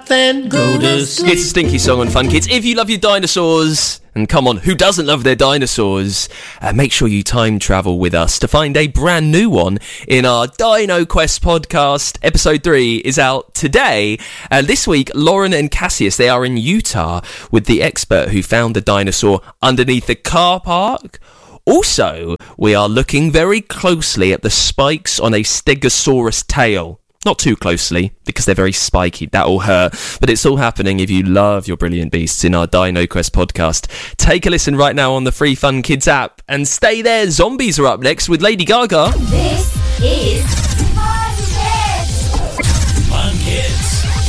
then go to sleep. It's a Stinky song on Fun Kids. If you love your dinosaurs, and come on, who doesn't love their dinosaurs? Make sure you time travel with us to find a brand new one in our Dino Quest podcast. Episode 3 is out today. This week, Lauren and Cassius, they are in Utah with the expert who found the dinosaur underneath the car park. Also, we are looking very closely at the spikes on a Stegosaurus tail. Not too closely, because they're very spiky. That'll hurt. But it's all happening if you love your brilliant beasts in our Dino Quest podcast. Take a listen right now on the free Fun Kids app. And stay there. Zombies are up next with Lady Gaga. This is Fun Kids. Fun Kids.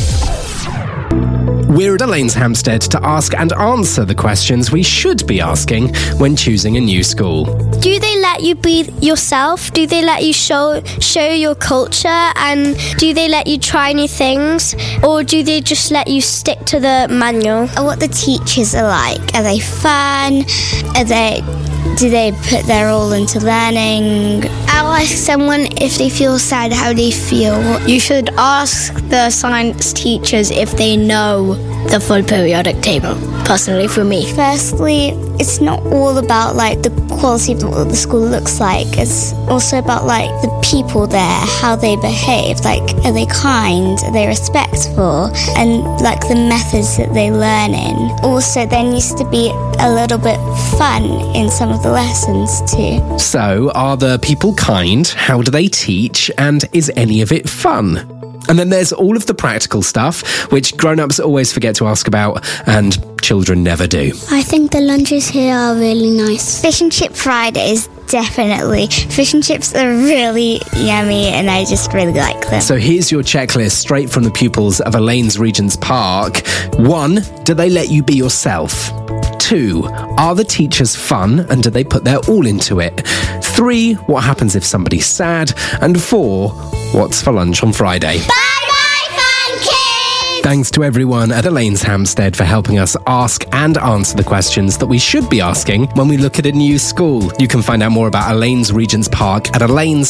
We're at Elaine's Hampstead to ask and answer the questions we should be asking when choosing a new school. Do they let you be yourself? Do they let you show your culture? And do they let you try new things? Or do they just let you stick to the manual? What the teachers are like. Are they fun? Do they put their all into learning? I'll ask someone if they feel sad, how they feel. You should ask the science teachers if they know the full periodic table, personally for me. Firstly, it's not all about like the quality of what the school looks like. It's also about like the people there, how they behave. Like, are they kind? Are they respectful? And like the methods that they learn in. Also, there needs to be a little bit fun in some of the lessons too. So, are the people kind? How do they teach? And is any of it fun? And then there's all of the practical stuff, which grown-ups always forget to ask about, and children never do. I think the lunches here are really nice. Fish and chip Fridays, definitely. Fish and chips are really yummy and I just really like them. So here's your checklist straight from the pupils of Elaine's Regent's Park. 1, do they let you be yourself? 2, are the teachers fun and do they put their all into it? 3, what happens if somebody's sad? And 4, what's for lunch on Friday? Bye-bye, Fun Kids! Thanks to everyone at Elaine's Hampstead for helping us ask and answer the questions that we should be asking when we look at a new school. You can find out more about Elaine's Regent's Park at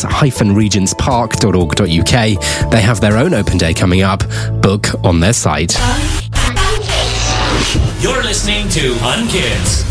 elaines-regentspark.org.uk. They have their own open day coming up. Book on their site. You're listening to Fun Kids.